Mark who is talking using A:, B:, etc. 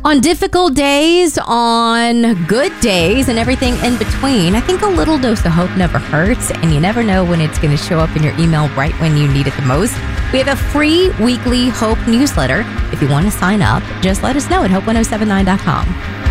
A: On difficult days, on good days, and everything in between, I think a little dose of hope never hurts, and you never know when it's going to show up in your email right when you need it the most. We have a free weekly Hope newsletter. If you want to sign up, just let us know at hope1079.com.